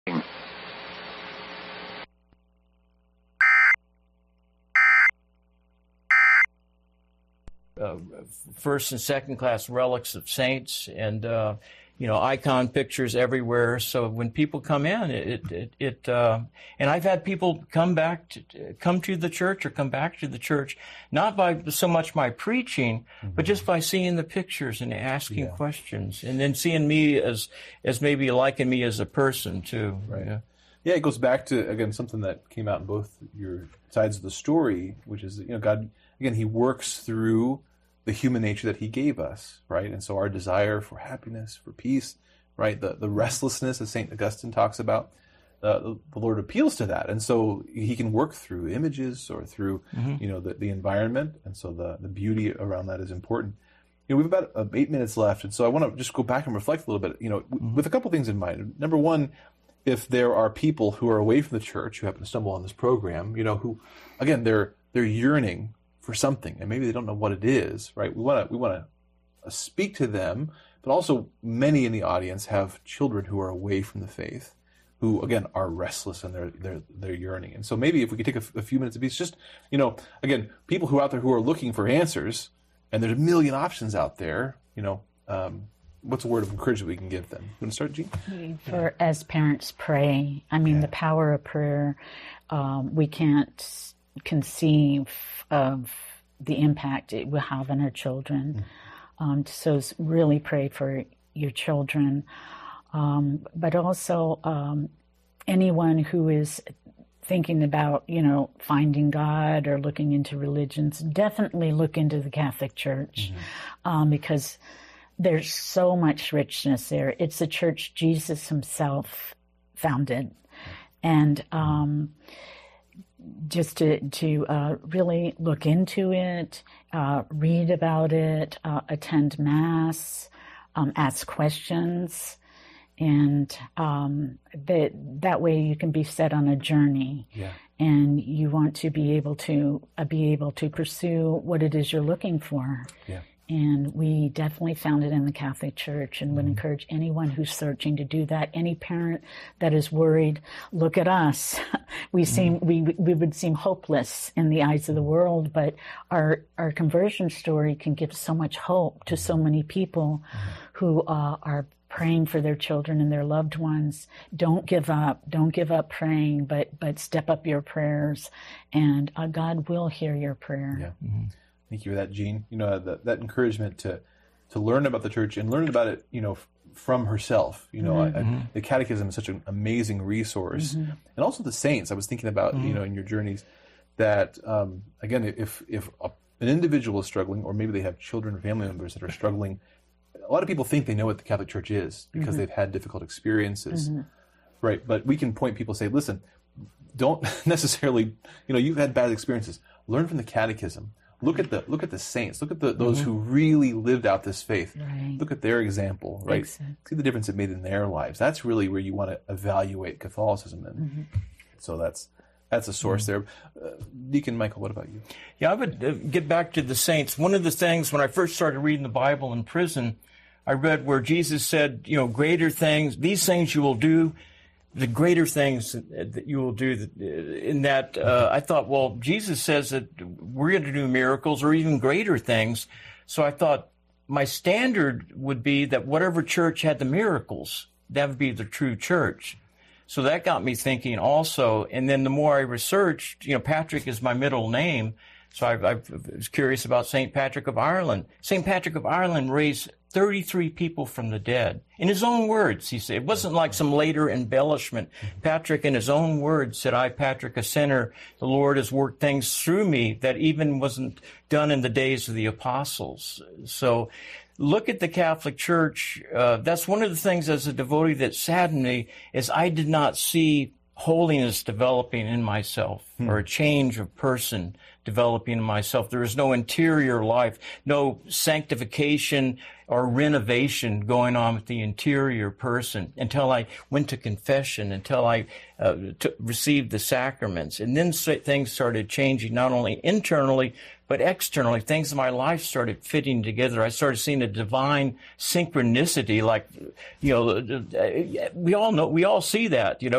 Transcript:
First and second class relics of saints and icon pictures everywhere. So when people come in, and I've had people come to the church or come back to the church, not by so much my preaching, but just by seeing the pictures and asking questions, and then seeing me as maybe liking me as a person too. Right. Yeah, it goes back to, again, something that came out in both your sides of the story, which is, God, again, he works through the human nature that he gave us, right? And so our desire for happiness, for peace, right? The restlessness, as St. Augustine talks about, the Lord appeals to that. And so he can work through images or through, the environment. And so the beauty around that is important. We have about 8 minutes left. And so I want to just go back and reflect a little bit, with a couple things in mind. Number one, if there are people who are away from the church who happen to stumble on this program, who, again, they're yearning for something, and maybe they don't know what it is, right? We want to speak to them, but also many in the audience have children who are away from the faith, who again are restless and they're yearning. And so maybe if we could take a few minutes apiece, just again, people who are out there who are looking for answers, and there's a million options out there. What's a word of encouragement we can give them? You want to start, Jean? As parents, pray. I mean, the power of prayer. We can't conceive of the impact it will have on our children. So really pray for your children. But also anyone who is thinking about, finding God or looking into religions, definitely look into the Catholic Church because there's so much richness there. It's a church Jesus himself founded. And just to really look into it, read about it, attend Mass, ask questions, and that way you can be set on a journey. Yeah. And you want to be able to pursue what it is you're looking for. Yeah. And we definitely found it in the Catholic Church, and would encourage anyone who's searching to do that. Any parent that is worried, look at us. We would seem hopeless in the eyes of the world, but our conversion story can give so much hope to so many people who are praying for their children and their loved ones. Don't give up. Don't give up praying, but step up your prayers, and God will hear your prayer. Yeah. Thank you for that, Jean. That encouragement to learn about the church and learn about it, from herself. The Catechism is such an amazing resource, and also the saints. I was thinking about, in your journeys, that again, if an individual is struggling, or maybe they have children or family members that are struggling, a lot of people think they know what the Catholic Church is because they've had difficult experiences, right? But we can point people, say, listen, don't necessarily, you've had bad experiences. Learn from the Catechism. Look at the saints. Look at those who really lived out this faith. Right. Look at their example, right? Exactly. See the difference it made in their lives. That's really where you want to evaluate Catholicism. And so that's a source there. Deacon Michael, what about you? Yeah, I would get back to the saints. One of the things, when I first started reading the Bible in prison, I read where Jesus said, greater things, these things you will do, the greater things that you will do. In that, I thought, well, Jesus says that we're going to do miracles or even greater things. So I thought my standard would be that whatever church had the miracles, that would be the true church. So that got me thinking also. And then the more I researched, Patrick is my middle name. So I was curious about St. Patrick of Ireland. St. Patrick of Ireland raised 33 people from the dead. In his own words, he said, it wasn't like some later embellishment. Patrick, in his own words, said, I, Patrick, a sinner, the Lord has worked things through me that even wasn't done in the days of the apostles. So look at the Catholic Church. That's one of the things as a devotee that saddened me is I did not see holiness developing in myself, or a change of person developing in myself. There was no interior life, no sanctification or renovation going on with the interior person until I went to confession, until I received the sacraments. And then things started changing, not only internally, but externally. Things in my life started fitting together. I started seeing a divine synchronicity, like, we all know, we all see that,